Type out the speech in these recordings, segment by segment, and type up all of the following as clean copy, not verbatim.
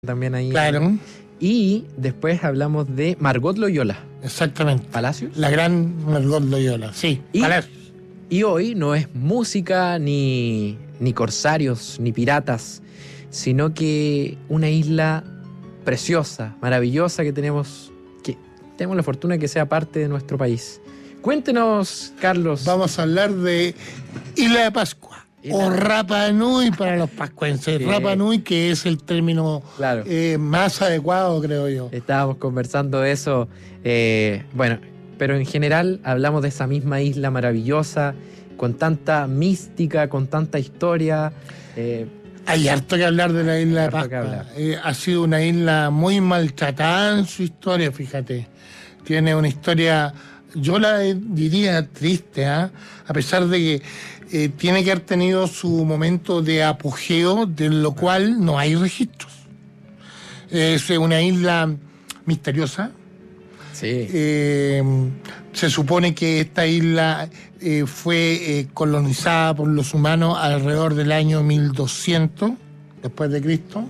también ahí. Claro. Y después hablamos de Margot Loyola. Exactamente. ¿Palacios? La gran Margot Loyola, sí. Palacios. Y hoy no es música, ni corsarios, ni piratas, sino que una isla preciosa, maravillosa que tenemos la fortuna de que sea parte de nuestro país. Cuéntenos, Carlos. Vamos a hablar de Isla de Pascua. O Rapa Nui para los pascuenses. Sí. Rapa Nui, que es el término más adecuado, creo yo. Estábamos conversando de eso. Pero en general hablamos de esa misma isla maravillosa, con tanta mística, con tanta historia. Hay harto que hablar de la Isla de Pascua. Ha sido una isla muy maltratada en su historia, fíjate. Tiene una historia, yo la diría triste, a pesar de que tiene que haber tenido su momento de apogeo, de lo cual no hay registros. Es una isla misteriosa. Sí. Se supone que esta isla fue colonizada por los humanos alrededor del año 1200 después de Cristo,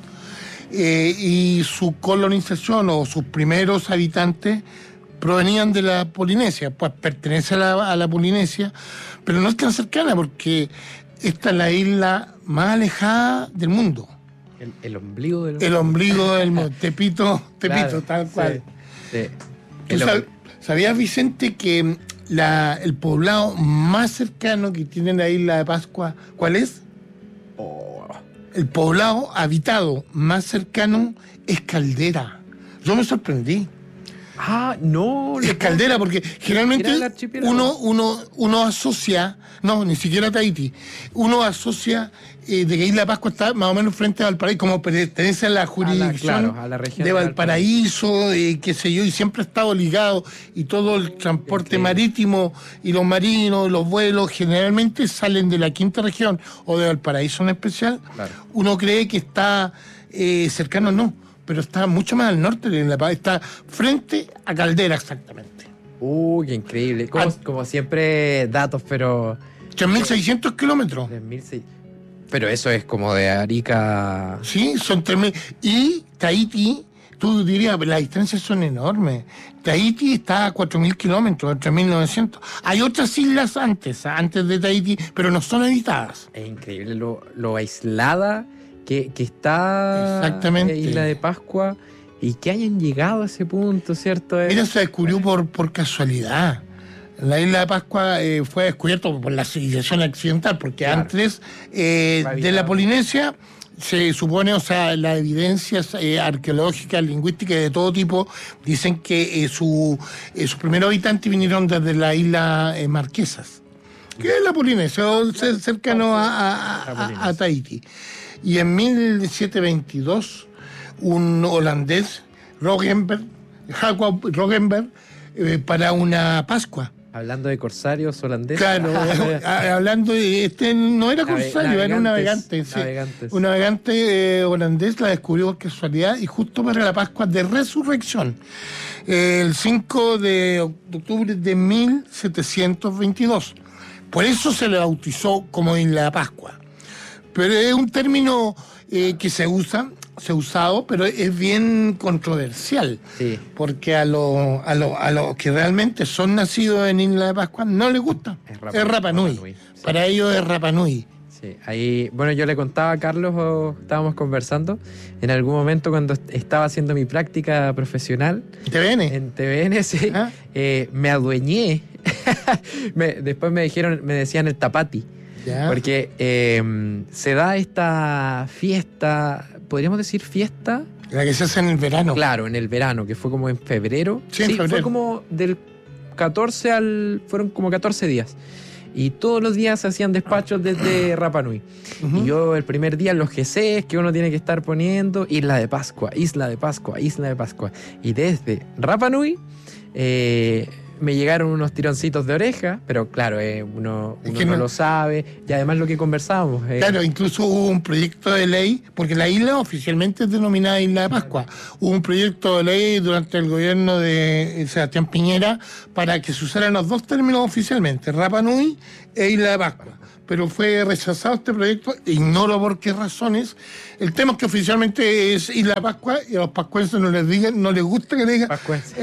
y su colonización o sus primeros habitantes provenían de la Polinesia, pues pertenece a la Polinesia, pero no es tan cercana porque esta es la isla más alejada del mundo. El ombligo del mundo. El ombligo del mundo. Tepito, claro, tal cual. Sí. ¿Sabías, Vicente, que el poblado más cercano que tiene la Isla de Pascua, cuál es? El poblado habitado más cercano es Caldera. Yo me sorprendí. No. Es Caldera, porque generalmente uno asocia, no, ni siquiera Tahití, uno asocia de que Isla de Pascua está más o menos frente a Valparaíso, como pertenece a la jurisdicción a la región de Valparaíso, qué sé yo, y siempre ha estado ligado, y todo el transporte marítimo y los marinos, los vuelos, generalmente salen de la quinta región o de Valparaíso en especial. Claro. Uno cree que está cercano, no, pero está mucho más al norte de la Paz, está frente a Caldera exactamente. Qué increíble. Como siempre, datos, pero... 3.600 kilómetros. 3.600. Pero eso es como de Arica... Sí, son 3.000. Y Tahití, tú dirías, las distancias son enormes. Tahití está a 4.000 kilómetros, a 3.900. Hay otras islas antes de Tahití, pero no son habitadas. Es increíble lo aislada que está exactamente Isla de Pascua y que hayan llegado a ese punto, ¿cierto? Mira, se descubrió por casualidad. La Isla de Pascua fue descubierto por la civilización occidental, porque antes de la Polinesia se supone, o sea, las evidencias arqueológicas, lingüísticas de todo tipo dicen que sus primeros habitantes vinieron desde la isla Marquesas, que es la Polinesia, cercano a Tahití. Y en 1722 un holandés, Jacob Rogenberg, para una Pascua. Hablando de corsarios holandeses. Claro, hablando de no era corsario, era un navegante. Sí. Un navegante holandés la descubrió por casualidad y justo para la Pascua de Resurrección, el 5 de octubre de 1722. Por eso se le bautizó como Isla de Pascua. Pero es un término que se ha usado, pero es bien controversial. Sí. Porque a los que realmente son nacidos en Isla de Pascua no les gusta. Es Rapa Nui. Sí. Para ellos es Rapa Nui. Sí, ahí, bueno, yo le contaba a Carlos, estábamos conversando, en algún momento cuando estaba haciendo mi práctica profesional. ¿TVN? En TVN, sí. Me adueñé. Después me decían el tapati. Ya. Porque se da esta fiesta, podríamos decir fiesta. La que se hace en el verano. Claro, en el verano, que fue como en febrero. Sí, en febrero. Fue como del 14 fueron como 14 días. Y todos los días se hacían despachos desde Rapa Nui. Uh-huh. Y yo el primer día los GCs que uno tiene que estar poniendo, Isla de Pascua, Isla de Pascua, Isla de Pascua. Y desde Rapa Nui me llegaron unos tironcitos de oreja, pero claro, uno no lo sabe, y además lo que conversábamos. Claro, incluso hubo un proyecto de ley, porque la isla oficialmente es denominada Isla de Pascua. Hubo un proyecto de ley durante el gobierno de Sebastián Piñera para que se usaran los dos términos oficialmente, Rapa Nui e Isla de Pascua. pero fue rechazado este proyecto, ignoro por qué razones. El tema es que oficialmente es Isla Pascua y a los pascuenses no les gusta que le digan.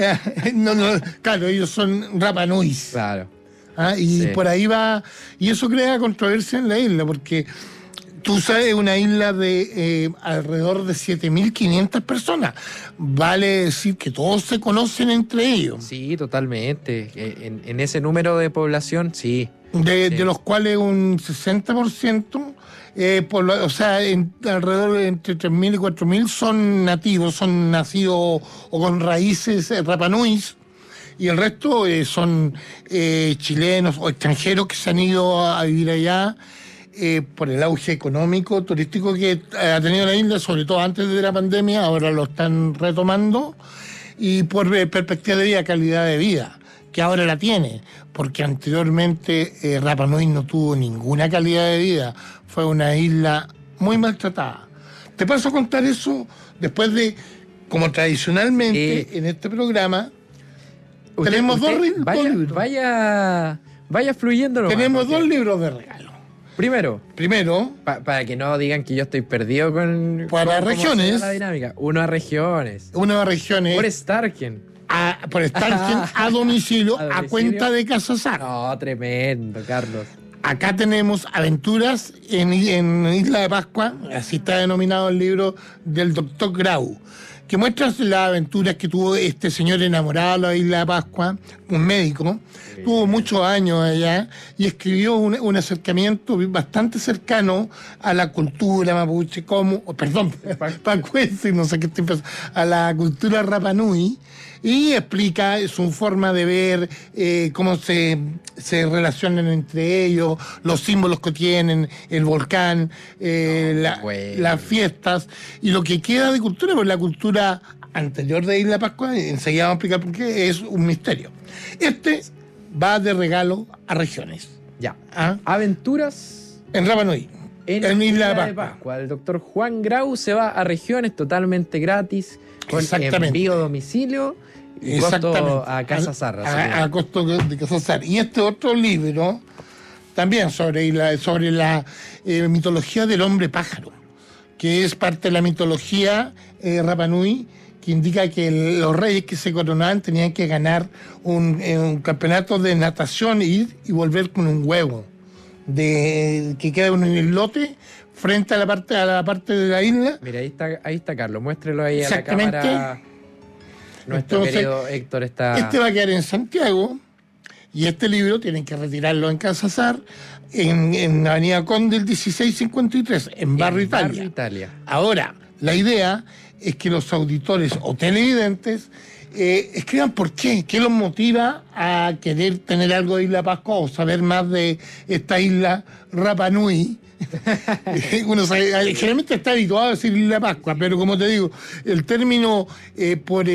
Claro, ellos son Rapa Nuis. Claro. Y por ahí va, y eso crea controversia en la isla, porque tú sabes, una isla de alrededor de 7.500 personas. Vale decir que todos se conocen entre ellos. Sí, totalmente. En ese número de población, sí. De los cuales un 60%, alrededor de entre 3.000 y 4.000 son nativos, son nacidos o con raíces Rapa Nuis, y el resto son chilenos o extranjeros que se han ido a vivir allá por el auge económico, turístico que ha tenido la isla, sobre todo antes de la pandemia, ahora lo están retomando, y por perspectiva de vida, calidad de vida, que ahora la tiene, porque anteriormente Rapa Nui no tuvo ninguna calidad de vida, fue una isla muy maltratada. Te paso a contar eso después de, como tradicionalmente en este programa, tenemos dos libros. Vaya fluyendo. Tenemos dos libros de regalo. Primero, para que no digan que yo estoy perdido con regiones. La dinámica. Uno a regiones. Por Starken. Por Starken a domicilio, a cuenta de Casa Sar. No, tremendo, Carlos. Acá tenemos Aventuras en Isla de Pascua, así está denominado el libro del doctor Grau, que muestra las aventuras que tuvo este señor enamorado de la Isla de Pascua, un médico, tuvo muchos años allá y escribió un acercamiento bastante cercano a la cultura mapuche, pacuense, no sé qué estoy pensando, a la cultura Rapa Nui, y explica su forma de ver, cómo se relacionan entre ellos, los símbolos que tienen, el volcán, las fiestas, y lo que queda de cultura, pues la cultura anterior de Isla Pascua, enseguida vamos a explicar por qué, es un misterio. Este va de regalo a regiones. Ya. Aventuras en Rapa Nui. En Isla de Pascua. El doctor Juan Grau se va a regiones totalmente gratis, con envío a domicilio y costo a Casa Sar. A costo de Casa Sar. Y este otro libro, también sobre la mitología del hombre pájaro, que es parte de la mitología Rapa Nui, que indica que los reyes que se coronaban tenían que ganar un campeonato de natación, ir y volver con un huevo que queda en un islote frente a la parte de la isla. Mira, ahí está Carlos, muéstrelo ahí a la cámara. Nuestro querido Héctor está... Este va a quedar en Santiago, y este libro tienen que retirarlo en Casa Sar, en Avenida Conde, el 1653, en Barrio Italia. Ahora, la idea es que los auditores o televidentes escriban por qué los motiva a querer tener algo de Isla Pascua o saber más de esta isla Rapa Nui. Uno generalmente está habituado a decir Isla Pascua, pero como te digo, el término por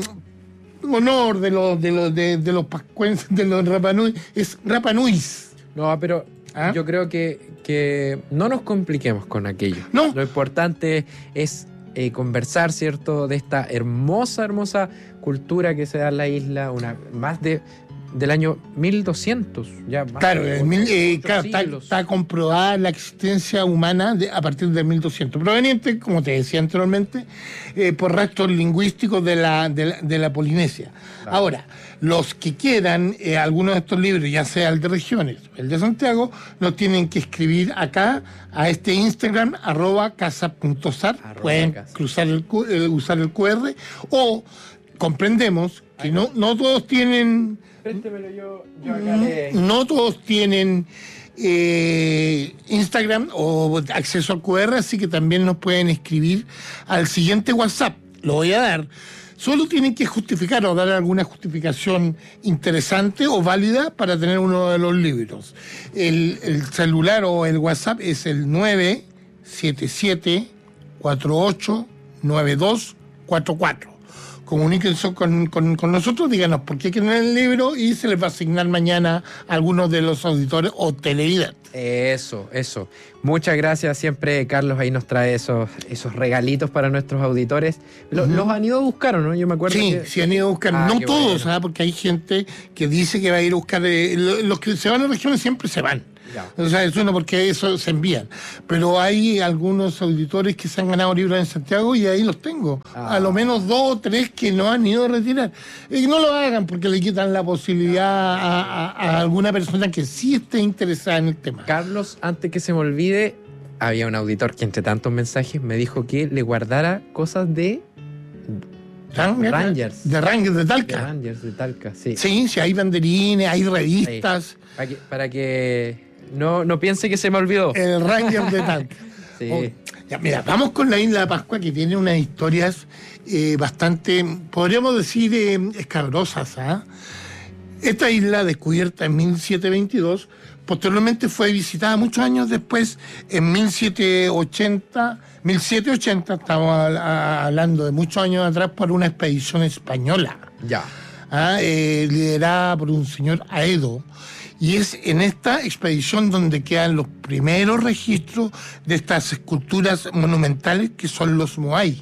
honor de los pascuenses, de los Rapa Nui, es Rapa Nuis. No, pero yo creo que no nos compliquemos con aquello. No. Lo importante es conversar, ¿cierto?, de esta hermosa cultura que se da en la isla, más del año 1200, ya más. Claro, está comprobada la existencia humana a partir de 1200, proveniente, como te decía anteriormente, por restos lingüísticos de la Polinesia. Claro. Ahora, los que quieran algunos de estos libros, ya sea el de regiones o el de Santiago, nos tienen que escribir acá a este Instagram, @casa.sar, pueden usar el QR, o comprendemos que no todos tienen... Préntemelo yo acá no todos tienen Instagram o acceso al QR, así que también nos pueden escribir al siguiente WhatsApp. Lo voy a dar. Solo tienen que justificar o dar alguna justificación interesante o válida para tener uno de los libros. El celular o el WhatsApp es el 977-489244. Comuníquense con nosotros, díganos por qué quieren el libro y se les va a asignar mañana a algunos de los auditores o televidentes. Eso. Muchas gracias. Siempre Carlos ahí nos trae esos regalitos para nuestros auditores. ¿Los han ido a buscar o no? Yo me acuerdo sí han ido a buscar. No todos, bueno. Porque hay gente que dice que va a ir a buscar. Los que se van a regiones siempre se van. Ya. O sea, eso no, porque eso se envían. Pero hay algunos auditores que se han ganado libros en Santiago y ahí los tengo. A lo menos 2 o 3 que no han ido a retirar. Y no lo hagan porque le quitan la posibilidad a alguna persona que sí esté interesada en el tema. Carlos, antes que se me olvide, había un auditor que entre tantos mensajes me dijo que le guardara cosas de Rangers. De Rangers de Talca. De Rangers de Talca, sí. Sí, hay banderines, hay revistas. Para que no piense que se me olvidó. El Rangers de Talca. Sí. Ya, mira, vamos con la isla de Pascua, que tiene unas historias bastante, podríamos decir, escabrosas. Esta isla, descubierta en 1722, posteriormente fue visitada muchos años después, en 1780, estamos hablando de muchos años atrás, por una expedición española. Ya. Liderada por un señor Aedo. Y es en esta expedición donde quedan los primeros registros de estas esculturas monumentales que son los Moai.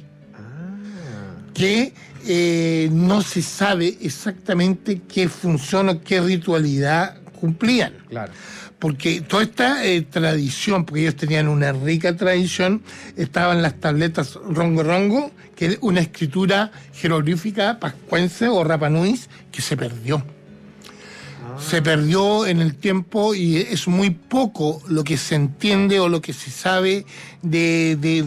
Que no se sabe exactamente qué función o qué ritualidad cumplían. Claro. Porque toda esta tradición, porque ellos tenían una rica tradición, estaban las tabletas Rongo Rongo, que es una escritura jeroglífica pascuense o Rapanui que se perdió. Se perdió en el tiempo y es muy poco lo que se entiende o lo que se sabe de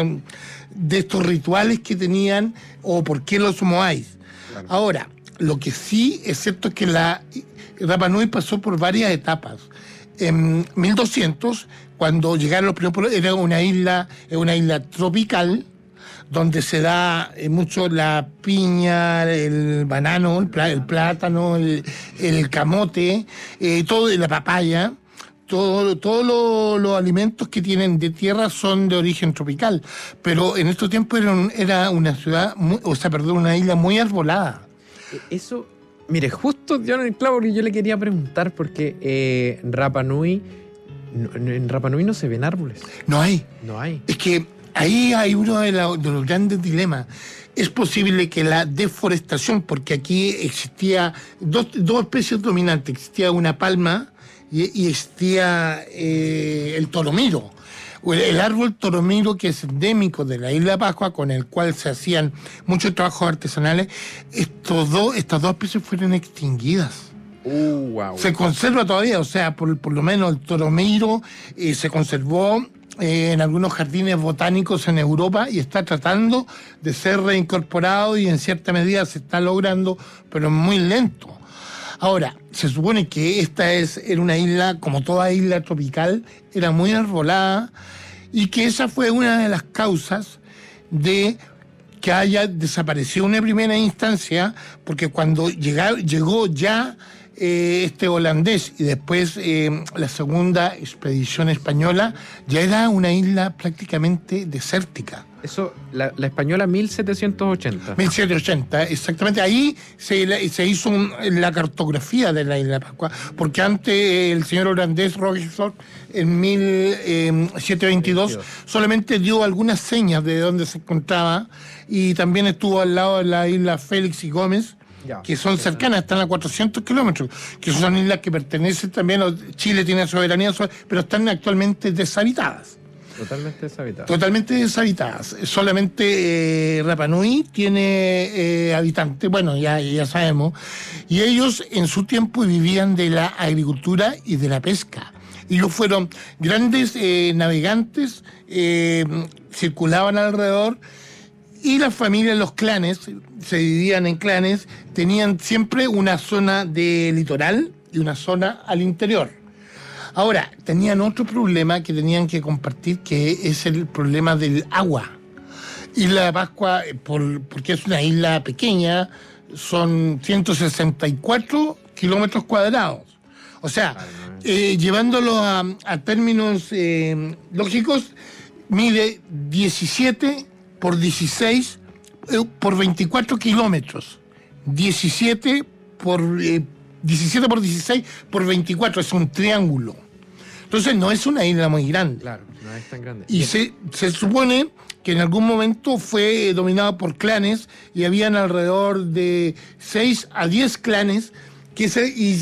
estos rituales que tenían o por qué los Moais. Claro. Ahora, lo que sí es cierto es que la Rapa Nui pasó por varias etapas. En 1200, cuando llegaron los primeros, era una isla tropical, donde se da mucho la piña, el banano, el plátano, el camote, la papaya. Todos los alimentos que tienen de tierra son de origen tropical, pero en estos tiempos era una ciudad, una isla muy arbolada. Eso, mire, justo dio en el clavo que yo le quería preguntar, porque Rapa Nui, en Rapa Nui no se ven árboles. No hay. Es que ahí hay uno de los grandes dilemas. Es posible que la deforestación, porque aquí existía dos especies dominantes, existía una palma y existía el toromiro, el árbol toromiro, que es endémico de la isla de Pascua, con el cual se hacían muchos trabajos artesanales. Estas dos especies fueron extinguidas. Wow. Se conserva todavía, o sea, por lo menos el toromiro se conservó en algunos jardines botánicos en Europa y está tratando de ser reincorporado y en cierta medida se está logrando, pero es muy lento. Ahora, se supone que esta era una isla, como toda isla tropical, era muy arbolada y que esa fue una de las causas de que haya desaparecido en primera instancia, porque cuando llegó ya este holandés y después la segunda expedición española, ya era una isla prácticamente desértica. Eso, la española 1780. 1780, exactamente. Ahí se hizo la cartografía de la isla de Pascua, porque antes el señor holandés Rogerson en 1722 solamente dio algunas señas de dónde se encontraba, y también estuvo al lado de la isla Félix y Gómez, que son cercanas, están a 400 kilómetros, que son islas que pertenecen también Chile tiene soberanía, pero están actualmente deshabitadas. Totalmente deshabitadas. Solamente Rapa Nui tiene habitantes, bueno, ya sabemos, y ellos en su tiempo vivían de la agricultura y de la pesca. Ellos fueron grandes navegantes, circulaban alrededor, y las familias, los clanes, se dividían en clanes, tenían siempre una zona de litoral y una zona al interior. Ahora, tenían otro problema que tenían que compartir, que es el problema del agua. Isla de Pascua, porque es una isla pequeña, son 164 kilómetros cuadrados. O sea, llevándolo a términos lógicos, mide 17 por 16 por 24 kilómetros. 17 por 16 por 24, es un triángulo. Entonces no es una isla muy grande. Claro, no es tan grande. Y se supone que en algún momento fue dominado por clanes y habían alrededor de 6 a 10 clanes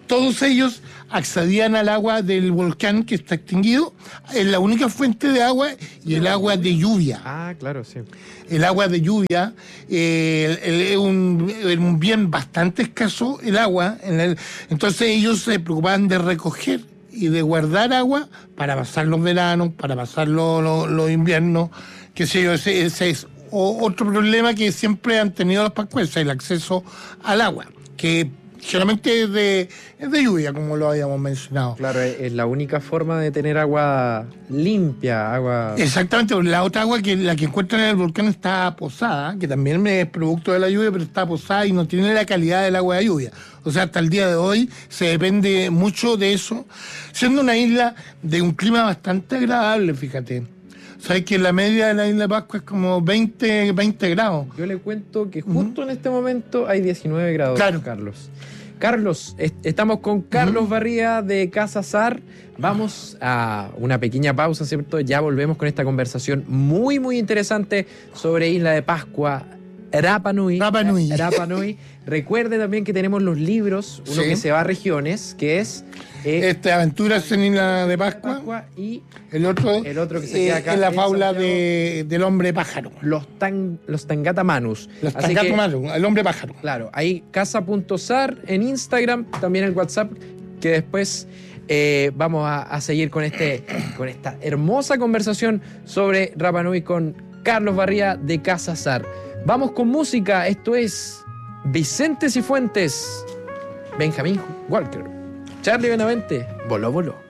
todos ellos accedían al agua del volcán que está extinguido. Es la única fuente de agua y el agua de lluvia. Ah, claro, sí. El agua de lluvia es un bien bastante escaso, el agua. Entonces ellos se preocupaban de recoger y de guardar agua para pasar los veranos, para pasar los inviernos, qué sé yo. Ese es otro problema que siempre han tenido los pascuenses, el acceso al agua, que generalmente es de lluvia, como lo habíamos mencionado. Claro, es la única forma de tener agua limpia, agua... Exactamente, la otra agua, la que encuentran en el volcán, está posada, que también es producto de la lluvia, pero está posada y no tiene la calidad del agua de lluvia. O sea, hasta el día de hoy se depende mucho de eso, siendo una isla de un clima bastante agradable, fíjate. Sabes que la media de la isla de Pascua es como 20 grados. Yo le cuento que justo en este momento hay 19 grados, claro. Carlos. Carlos, estamos con Carlos Barría de Casa Sar. Vamos a una pequeña pausa, ¿cierto? Ya volvemos con esta conversación muy, muy interesante sobre Isla de Pascua, Rapa Nui. Recuerde también que tenemos los libros, uno que se va a regiones, que es... Aventuras en Isla de Pascua, y el otro que se queda acá es la fábula del hombre pájaro. Los Tangata Manus. Los Tangata Manus, el hombre pájaro. Claro, ahí casa.sar en Instagram, también el WhatsApp, que después vamos a seguir con esta hermosa conversación sobre Rapa Nui con Carlos Barría de Casa Sar. Vamos con música, esto es Vicente Cifuentes, Benjamín Walker, Charlie Benavente, Voló, Voló.